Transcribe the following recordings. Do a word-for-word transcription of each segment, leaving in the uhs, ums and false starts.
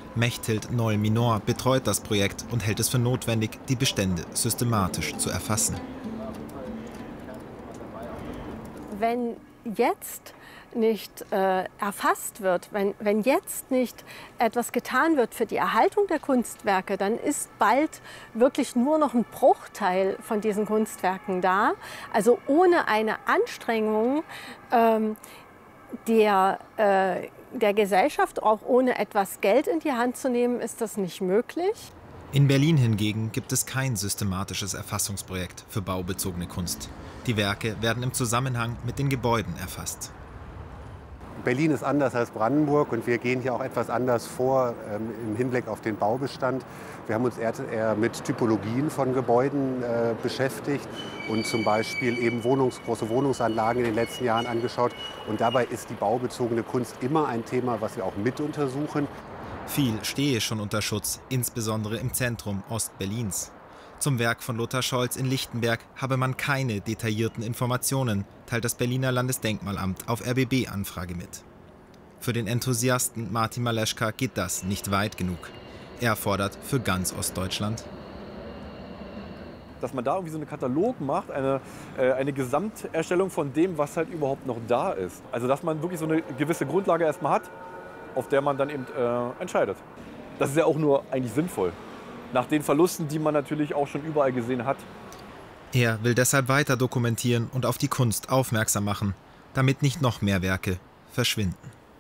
Mechthild Noll-Minor betreut das Projekt und hält es für notwendig, die Bestände systematisch zu erfassen. Wenn jetzt nicht äh, erfasst wird, wenn, wenn jetzt nicht etwas getan wird für die Erhaltung der Kunstwerke, dann ist bald wirklich nur noch ein Bruchteil von diesen Kunstwerken da. Also ohne eine Anstrengung ähm, der, äh, der Gesellschaft, auch ohne etwas Geld in die Hand zu nehmen, ist das nicht möglich. In Berlin hingegen gibt es kein systematisches Erfassungsprojekt für baubezogene Kunst. Die Werke werden im Zusammenhang mit den Gebäuden erfasst. Berlin ist anders als Brandenburg und wir gehen hier auch etwas anders vor ähm, im Hinblick auf den Baubestand. Wir haben uns eher, eher mit Typologien von Gebäuden äh, beschäftigt und zum Beispiel eben Wohnungs-, große Wohnungsanlagen in den letzten Jahren angeschaut. Und dabei ist die baubezogene Kunst immer ein Thema, was wir auch mit untersuchen. Viel stehe schon unter Schutz, insbesondere im Zentrum Ostberlins. Zum Werk von Lothar Scholz in Lichtenberg habe man keine detaillierten Informationen, teilt das Berliner Landesdenkmalamt auf R B B-Anfrage mit. Für den Enthusiasten Martin Maleschka geht das nicht weit genug. Er fordert für ganz Ostdeutschland: Dass man da irgendwie so einen Katalog macht, eine, äh, eine Gesamterstellung von dem, was halt überhaupt noch da ist. Also dass man wirklich so eine gewisse Grundlage erstmal hat, auf der man dann eben äh, entscheidet. Das ist ja auch nur eigentlich sinnvoll. Nach den Verlusten, die man natürlich auch schon überall gesehen hat. Er will deshalb weiter dokumentieren und auf die Kunst aufmerksam machen, damit nicht noch mehr Werke verschwinden.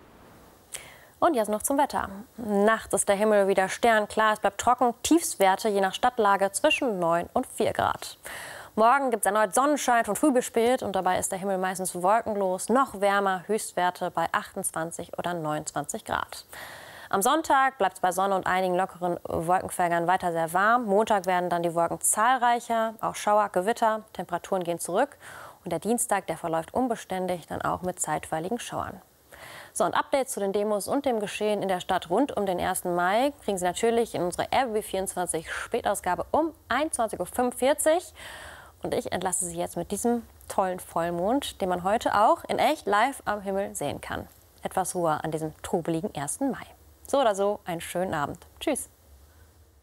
Und jetzt noch zum Wetter. Nachts ist der Himmel wieder sternklar, es bleibt trocken, Tiefstwerte je nach Stadtlage zwischen neun und vier Grad. Morgen gibt es erneut Sonnenschein von früh bis spät und dabei ist der Himmel meistens wolkenlos, noch wärmer, Höchstwerte bei achtundzwanzig oder neunundzwanzig Grad. Am Sonntag bleibt es bei Sonne und einigen lockeren Wolkenfeldern weiter sehr warm. Montag werden dann die Wolken zahlreicher, auch Schauer, Gewitter, Temperaturen gehen zurück. Und der Dienstag, der verläuft unbeständig, dann auch mit zeitweiligen Schauern. So, und Updates zu den Demos und dem Geschehen in der Stadt rund um den ersten Mai kriegen Sie natürlich in unserer R B B vierundzwanzig Spätausgabe um einundzwanzig Uhr fünfundvierzig. Und ich entlasse Sie jetzt mit diesem tollen Vollmond, den man heute auch in echt live am Himmel sehen kann. Etwas Ruhe an diesem trubeligen ersten Mai. So oder so, einen schönen Abend. Tschüss.